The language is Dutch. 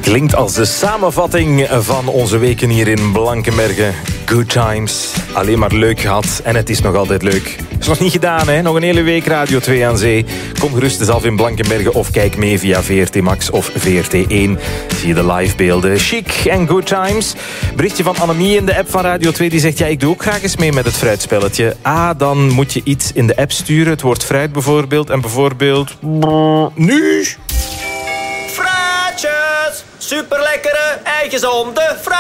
Klinkt als de samenvatting van onze weken hier in Blankenberge. Good times, alleen maar leuk gehad en het is nog altijd leuk. Is nog niet gedaan, hè? Nog een hele week Radio 2 aan zee. Kom gerust eens af in Blankenberge of kijk mee via VRT Max of VRT1. Zie je de livebeelden. Chic en good times. Berichtje van Annemie in de app van Radio 2 die zegt... ja, ik doe ook graag eens mee met het fruitspelletje. Dan moet je iets in de app sturen. Het woord fruit bijvoorbeeld. En bijvoorbeeld... nu... Fruitjes! Superlekkere en gezonde fruit.